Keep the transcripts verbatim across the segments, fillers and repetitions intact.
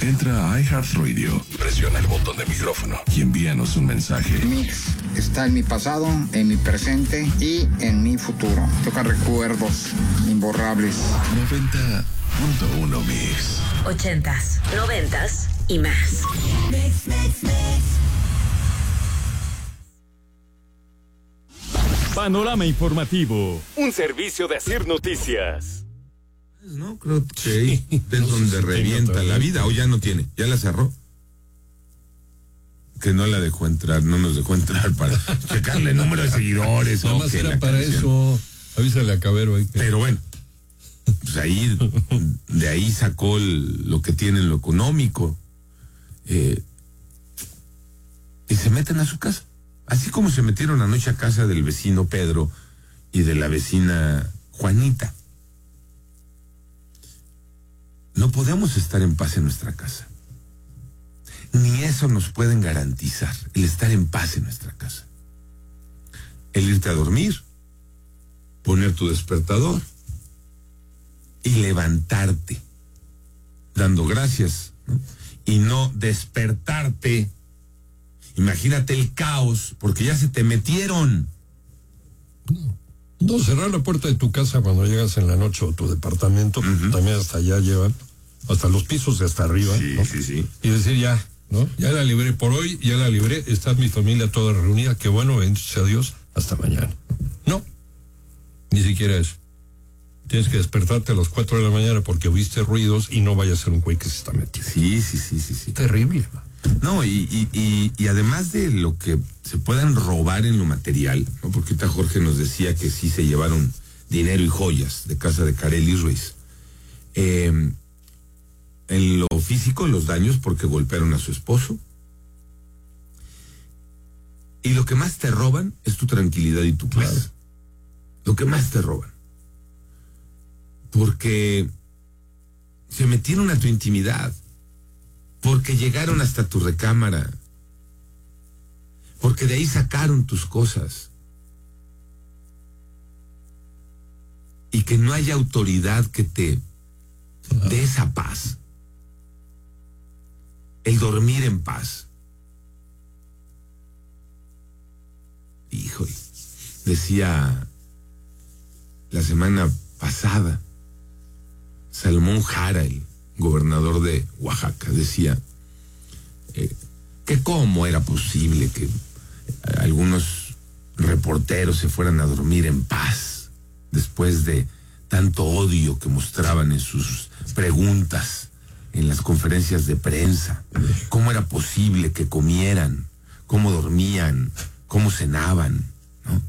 Entra a iHeartRadio, presiona el botón de micrófono y envíanos un mensaje. Mix está en mi pasado, en mi presente y en mi futuro. Toca recuerdos imborrables. noventa punto uno Mix. Ochentas, noventas y más. Mix, mix, mix. Panorama informativo, un servicio de Asir Noticias. No, creo que sí, es donde revienta la vida, o ya no tiene, ya la cerró. Que no la dejó entrar, no nos dejó entrar para checarle el número de seguidores. Nada más era para canción. Eso, avísale a Cabero ahí. Que... Pero bueno, pues ahí, de ahí sacó el, lo que tiene en lo económico. Eh, y se meten a su casa. Así como se metieron anoche a casa del vecino Pedro y de la vecina Juanita. No podemos estar en paz en nuestra casa. Ni eso nos pueden garantizar, el estar en paz en nuestra casa. El irte a dormir, poner tu despertador y levantarte, dando gracias, ¿no? Y no despertarte. Imagínate el caos, porque ya se te metieron. No, cerrar la puerta de tu casa cuando llegas en la noche o tu departamento, uh-huh. También hasta allá llevan, hasta los pisos de hasta arriba, sí, ¿no? sí, sí. Y decir ya, ¿no? Ya la libré por hoy, ya la libré, está mi familia toda reunida, que bueno, bendito sea Dios, hasta mañana. No, ni siquiera eso. Tienes que despertarte a las cuatro de la mañana porque oíste ruidos y no vaya a ser un güey que se está metiendo. Sí, sí, sí, sí, sí. Terrible. No, y, y, y, y además de lo que se puedan robar en lo material, ¿no? Porque ahorita Jorge nos decía que sí se llevaron dinero y joyas de casa de Karely Ruiz. Eh, en lo físico, los daños porque golpearon a su esposo. Y lo que más te roban es tu tranquilidad y tu paz. Claro. Lo que más te roban. Porque se metieron a tu intimidad. Porque llegaron hasta tu recámara. Porque de ahí sacaron tus cosas. Y que no haya autoridad que te dé esa paz. El dormir en paz. Híjole, decía la semana pasada Salomón Jara, el gobernador de Oaxaca, decía eh, que cómo era posible que algunos reporteros se fueran a dormir en paz después de tanto odio que mostraban en sus preguntas, en las conferencias de prensa. Cómo era posible que comieran, cómo dormían, cómo cenaban, ¿no?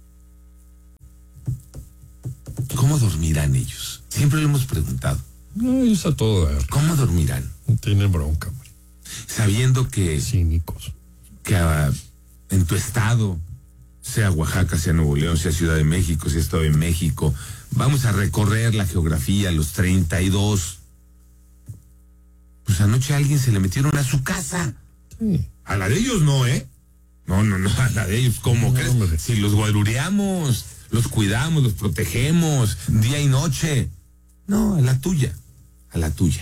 ¿Cómo dormirán ellos? Siempre lo hemos preguntado. No, está todo. ¿Cómo dormirán? Tienen bronca, hombre. Sabiendo que... Cínicos. Que uh, en tu estado, sea Oaxaca, sea Nuevo León, sea Ciudad de México, sea Estado de México, vamos a recorrer la geografía, los treinta y dos. Pues anoche a alguien se le metieron a su casa. Sí. A la de ellos no, ¿eh? No, no, no, a la de ellos, ¿cómo no, crees? Hombre. Si los guarureamos, los cuidamos, los protegemos, día y noche. No, a la tuya, a la tuya.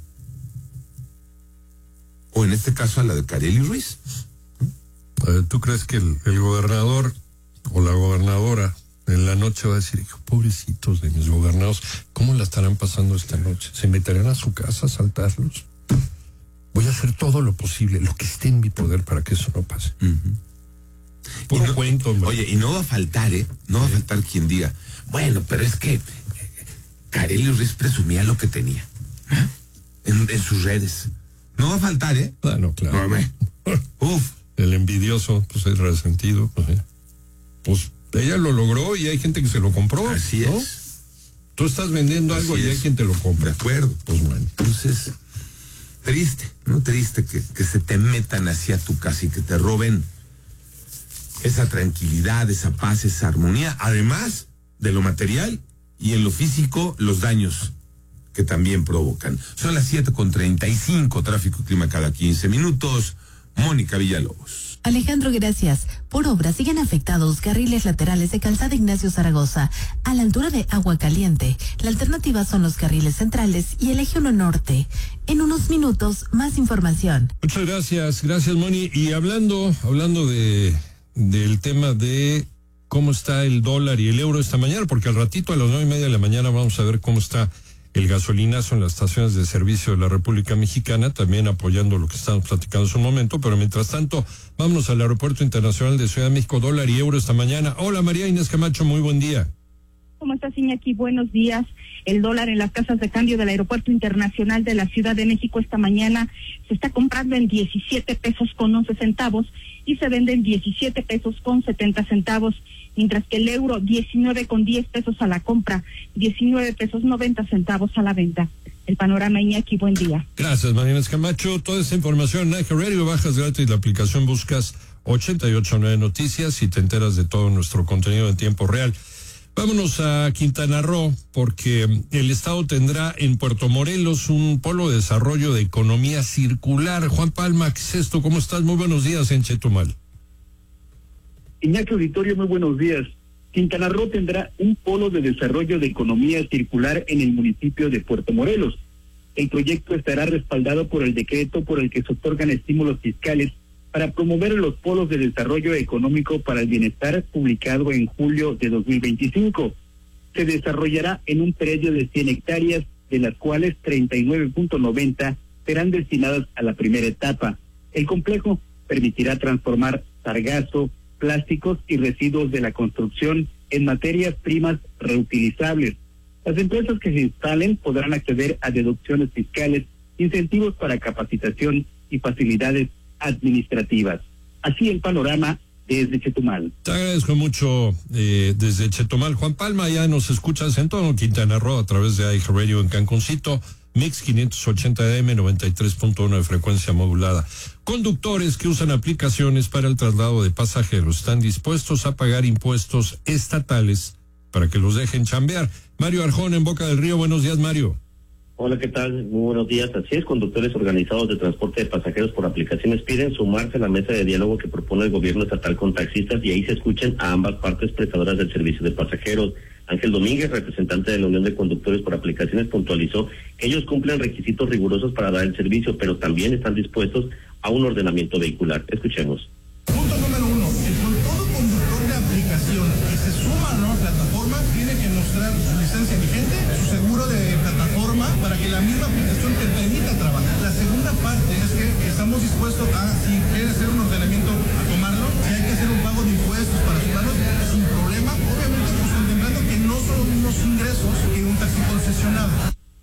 O en este caso a la de Karely Ruiz. ¿Mm? ¿Tú crees que el, el gobernador o la gobernadora en la noche va a decir, pobrecitos de mis gobernados, ¿cómo la estarán pasando esta noche? ¿Se meterán a su casa a asaltarlos? Voy a hacer todo lo posible, lo que esté en mi poder para que eso no pase. Uh-huh. Puro no, cuento, hombre. Oye, y no va a faltar, ¿eh? No va a faltar quien diga, bueno, pero es que Karely Ruiz presumía lo que tenía, ¿eh? en, en sus redes. No va a faltar, ¿eh? Ah, no, claro. No, Uf. El envidioso, pues es resentido, pues, ¿eh? Pues ella lo logró y hay gente que se lo compró. Así ¿no? es. Tú estás vendiendo Así algo es. Y hay quien te lo compra. De acuerdo. Pues bueno. Entonces, triste, ¿no? Triste que, que se te metan hacia tu casa y que te roben esa tranquilidad, esa paz, esa armonía, además de lo material y en lo físico, los daños que también provocan. Son las siete con treinta y cinco, tráfico y clima cada quince minutos. Mónica Villalobos. Alejandro, gracias. Por obra siguen afectados carriles laterales de Calzada Ignacio Zaragoza, a la altura de Agua Caliente. La alternativa son los carriles centrales y el eje uno norte. En unos minutos, más información. Muchas gracias, gracias Moni. Y hablando, hablando de del tema de cómo está el dólar y el euro esta mañana, porque al ratito a las nueve y media de la mañana vamos a ver cómo está el gasolinazo en las estaciones de servicio de la República Mexicana, también apoyando lo que estamos platicando hace un momento, pero mientras tanto, vámonos al Aeropuerto Internacional de Ciudad de México, dólar y euro esta mañana. Hola María Inés Camacho, muy buen día. ¿Cómo estás, Iñaki? Buenos días. El dólar en las casas de cambio del Aeropuerto Internacional de la Ciudad de México esta mañana se está comprando en diecisiete pesos con once centavos y se vende en diecisiete pesos con setenta centavos, mientras que el euro diecinueve con diez pesos a la compra, diecinueve pesos noventa centavos a la venta. El panorama, Iñaki, buen día. Gracias, María Inés Camacho. Toda esta información en iHeartRadio, bajas gratis la aplicación, buscas ochenta y ocho punto nueve Noticias y te enteras de todo nuestro contenido en tiempo real. Vámonos a Quintana Roo, porque el Estado tendrá en Puerto Morelos un polo de desarrollo de economía circular. Juan Palma, ¿qué es esto? ¿Cómo estás? Muy buenos días en Chetumal. Iñaki Auditorio, muy buenos días. Quintana Roo tendrá un polo de desarrollo de economía circular en el municipio de Puerto Morelos. El proyecto estará respaldado por el decreto por el que se otorgan estímulos fiscales para promover los polos de desarrollo económico para el bienestar, publicado en julio de dos mil veinticinco. Se desarrollará en un predio de cien hectáreas, de las cuales treinta y nueve punto noventa serán destinadas a la primera etapa. El complejo permitirá transformar sargazo, plásticos y residuos de la construcción en materias primas reutilizables. Las empresas que se instalen podrán acceder a deducciones fiscales, incentivos para capacitación y facilidades administrativas. Así el panorama desde Chetumal. Te agradezco mucho eh, desde Chetumal. Juan Palma, ya nos escuchas en todo Quintana Roo a través de iHeartRadio en Cancuncito, Mix quinientos ochenta A M, noventa y tres punto uno de frecuencia modulada. Conductores que usan aplicaciones para el traslado de pasajeros están dispuestos a pagar impuestos estatales para que los dejen chambear. Mario Arjón en Boca del Río, buenos días, Mario. Hola, ¿qué tal? Muy buenos días. Así es, conductores organizados de transporte de pasajeros por aplicaciones piden sumarse a la mesa de diálogo que propone el gobierno estatal con taxistas y ahí se escuchen a ambas partes prestadoras del servicio de pasajeros. Ángel Domínguez, representante de la Unión de Conductores por Aplicaciones, puntualizó que ellos cumplen requisitos rigurosos para dar el servicio, pero también están dispuestos a un ordenamiento vehicular. Escuchemos. Punto número uno, el, todo conductor de aplicación que se suma a la nueva plataforma tiene que mostrar su licencia vigente, su seguro de plataforma, para que la misma aplicación te permita trabajar. La segunda parte es que estamos dispuestos a, si quieres hacer un ordenamiento, a tomarlo. Si hay que hacer un pago de impuestos para sumarlos, sin problema, obviamente pues contemplando que no son los mismos ingresos que un taxi concesionado.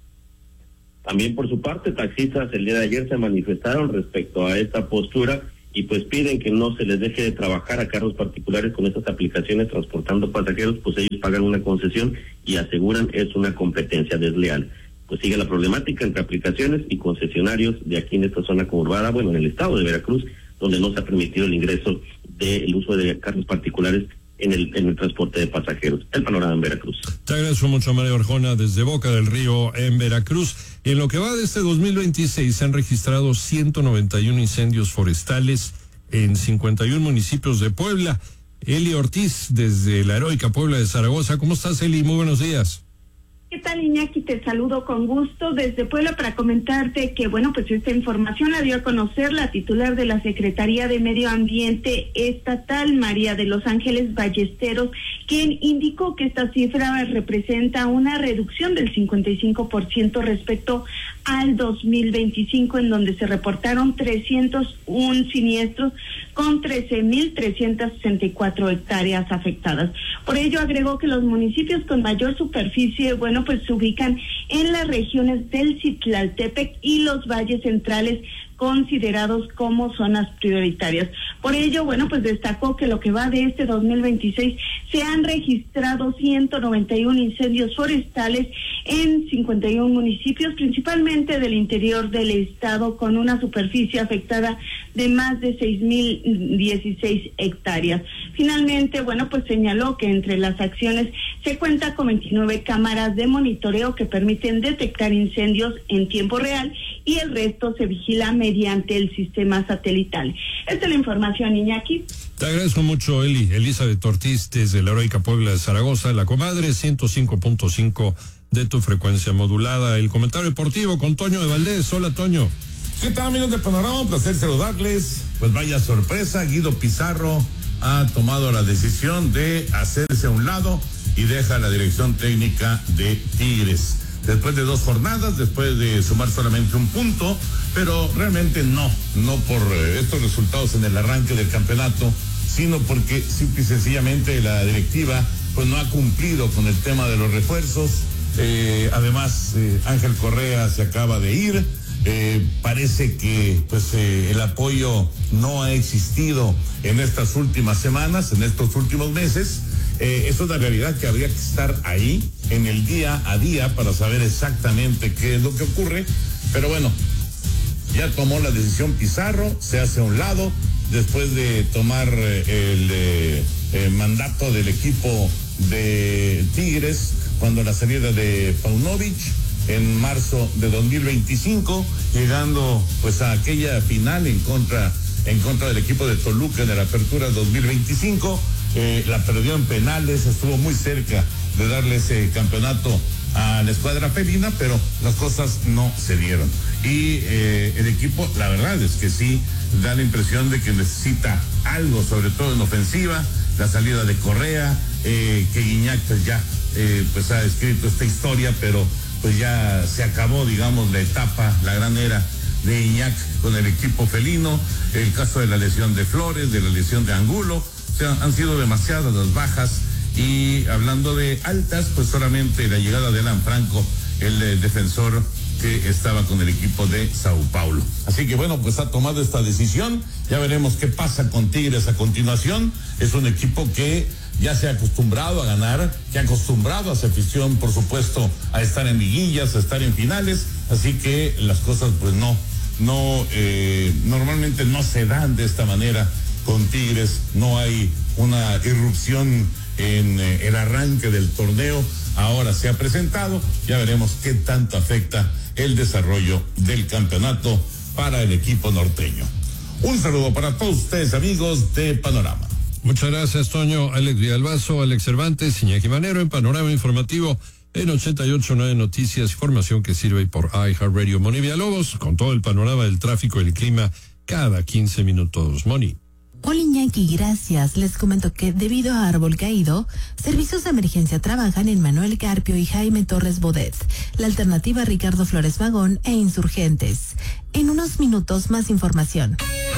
También por su parte, taxistas el día de ayer se manifestaron respecto a esta postura y pues piden que no se les deje de trabajar a carros particulares con estas aplicaciones transportando pasajeros, pues ellos pagan una concesión y aseguran es una competencia desleal. Pues sigue la problemática entre aplicaciones y concesionarios de aquí en esta zona conurbada, bueno, en el estado de Veracruz, donde no se ha permitido el ingreso del uso de carros particulares en el en el transporte de pasajeros. El panorama en Veracruz. Te agradezco mucho, Mario Arjona, desde Boca del Río en Veracruz. En lo que va de este dos mil veintiséis se han registrado ciento noventa y uno incendios forestales en cincuenta y uno municipios de Puebla. Eli Ortiz, desde la heroica Puebla de Zaragoza. ¿Cómo estás, Eli? Muy buenos días. ¿Qué tal, Iñaki? Te saludo con gusto desde Puebla para comentarte que, bueno, pues esta información la dio a conocer la titular de la Secretaría de Medio Ambiente Estatal, María de los Ángeles Ballesteros, quien indicó que esta cifra representa una reducción del cincuenta y cinco por ciento respecto al dos mil veinticinco, en donde se reportaron trescientos uno siniestros con trece mil trescientas sesenta y cuatro hectáreas afectadas. Por ello, agregó que los municipios con mayor superficie, bueno, pues se ubican en las regiones del Citlaltépec y los valles centrales, considerados como zonas prioritarias. Por ello, bueno, pues destacó que lo que va de este dos mil veintiséis se han registrado ciento noventa y uno incendios forestales en cincuenta y uno municipios, principalmente del interior del estado, con una superficie afectada de más de seis mil dieciséis hectáreas. Finalmente, bueno, pues señaló que entre las acciones Se cuenta con veintinueve cámaras de monitoreo que permiten detectar incendios en tiempo real y el resto se vigila mediante el sistema satelital. Esta es la información, Iñaki. Te agradezco mucho, Eli. Elizabeth Ortiz, desde la heroica Puebla de Zaragoza, la comadre, ciento cinco punto cinco de tu frecuencia modulada. El comentario deportivo con Toño de Valdés. Hola, Toño. ¿Qué tal, amigos de Panorama? Un placer saludarles. Pues vaya sorpresa, Guido Pizarro ha tomado la decisión de hacerse a un lado y deja la dirección técnica de Tigres. Después de dos jornadas, después de sumar solamente un punto, pero realmente no, no por eh, estos resultados en el arranque del campeonato, sino porque simple y sencillamente la directiva pues no ha cumplido con el tema de los refuerzos. Eh, además, eh, Ángel Correa se acaba de ir. Eh, parece que pues eh, el apoyo no ha existido en estas últimas semanas, en estos últimos meses. Eh, es una realidad que habría que estar ahí en el día a día para saber exactamente qué es lo que ocurre, pero bueno, ya tomó la decisión Pizarro, se hace a un lado después de tomar eh, el eh, eh, mandato del equipo de Tigres cuando la salida de Paunovic en marzo de dos mil veinticinco, llegando pues a aquella final en contra en contra del equipo de Toluca en la apertura dos mil veinticinco. Eh, la perdió en penales, estuvo muy cerca de darle ese campeonato a la escuadra felina, pero las cosas no se dieron. Y eh, el equipo, la verdad es que sí, da la impresión de que necesita algo, sobre todo en ofensiva, la salida de Correa, eh, que Guiñac pues ya eh, pues ha escrito esta historia, pero pues ya se acabó, digamos, la etapa, la gran era de Iñak con el equipo felino, el caso de la lesión de Flores, de la lesión de Angulo, o sea, han sido demasiadas las bajas, y hablando de altas, pues solamente la llegada de Alan Franco, el eh, defensor que estaba con el equipo de Sao Paulo. Así que bueno, pues ha tomado esta decisión, ya veremos qué pasa con Tigres a continuación. Es un equipo que ya se ha acostumbrado a ganar, que ha acostumbrado a su afición, por supuesto, a estar en liguillas, a estar en finales, así que las cosas pues no, no, eh, normalmente no se dan de esta manera con Tigres, no hay una irrupción en eh, el arranque del torneo, ahora se ha presentado, ya veremos qué tanto afecta el desarrollo del campeonato para el equipo norteño. Un saludo para todos ustedes, amigos de Panorama. Muchas gracias, Toño. Alex Villalbazo, Alex Cervantes, Iñaki Manero en Panorama Informativo en ochenta y ocho punto nueve Noticias, información que sirve por iHeartRadio. Moni Villalobos, con todo el panorama del tráfico y el clima cada quince minutos. Moni. Hola, Iñaki, gracias. Les comento que debido a árbol caído, servicios de emergencia trabajan en Manuel Carpio y Jaime Torres Bodet, la alternativa Ricardo Flores Magón e Insurgentes. En unos minutos más información.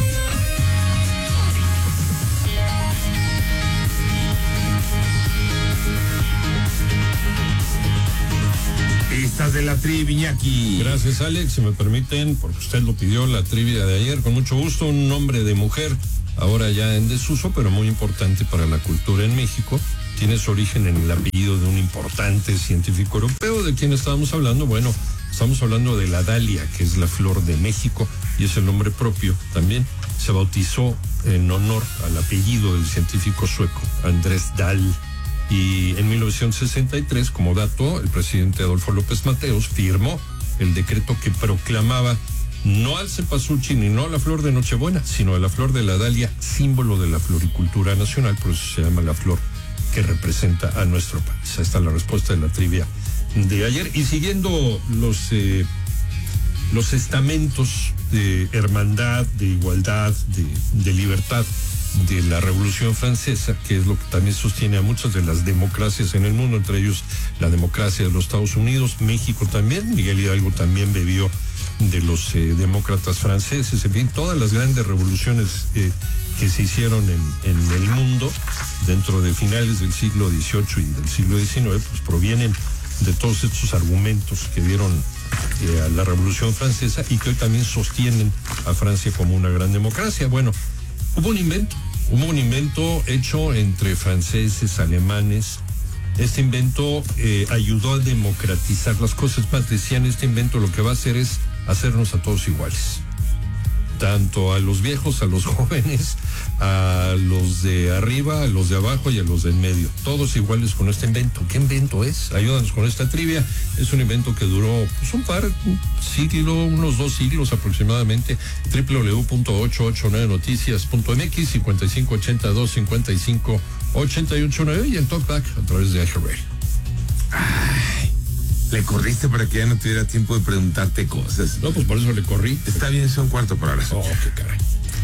Pistas de la trivia, Iñaki. Gracias, Alex. Si me permiten, porque usted lo pidió, la trivia de ayer, con mucho gusto. Un nombre de mujer, ahora ya en desuso, pero muy importante para la cultura en México. Tiene su origen en el apellido de un importante científico europeo. ¿De quién estábamos hablando? Bueno, estamos hablando de la dalia, que es la flor de México, y es el nombre propio también. Se bautizó en honor al apellido del científico sueco, Andrés Dahl. Y en mil novecientos sesenta y tres, como dato, el presidente Adolfo López Mateos firmó el decreto que proclamaba no al cempasúchil ni no a la flor de Nochebuena, sino a la flor de la dalia, símbolo de la floricultura nacional, por eso se llama la flor que representa a nuestro país. Ahí está la respuesta de la trivia de ayer. Y siguiendo los, eh, los estamentos de hermandad, de igualdad, de, de libertad de la Revolución Francesa, que es lo que también sostiene a muchas de las democracias en el mundo, entre ellos la democracia de los Estados Unidos, México también. Miguel Hidalgo también bebió de los eh, demócratas franceses, en fin, todas las grandes revoluciones eh, que se hicieron en, en el mundo dentro de finales del siglo dieciocho y del siglo diecinueve, pues provienen de todos estos argumentos que dieron eh, a la Revolución Francesa y que hoy también sostienen a Francia como una gran democracia. Bueno, hubo un invento, hubo un invento hecho entre franceses, alemanes. Este invento eh, ayudó a democratizar las cosas. Más, decían, este invento lo que va a hacer es hacernos a todos iguales. tanto a los viejos, a los jóvenes, a los de arriba, a los de abajo y a los de en medio. Todos iguales con este invento. ¿Qué invento es? Ayúdanos con esta trivia. Es un invento que duró pues, un par, un siglo, unos dos siglos aproximadamente. doble u doble u doble u punto ochocientos ochenta y nueve noticias punto m x, cincuenta y cinco ochenta y dos cincuenta y cinco ochenta y ocho nueve y el talkback a través de iHeartRadio. Ay, le corriste para que ya no tuviera tiempo de preguntarte cosas. No, pues por eso le corrí. Está bien, son cuarto para las ocho. Oh, qué caray.